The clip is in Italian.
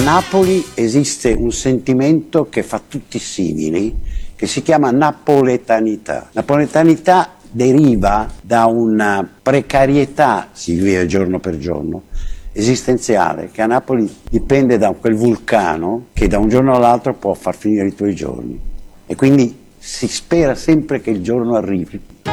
A Napoli esiste un sentimento che fa tutti simili, che si chiama napoletanità. Napoletanità deriva da una precarietà, si vive giorno per giorno, esistenziale, che a Napoli dipende da quel vulcano che da un giorno all'altro può far finire i tuoi giorni. E quindi si spera sempre che il giorno arrivi.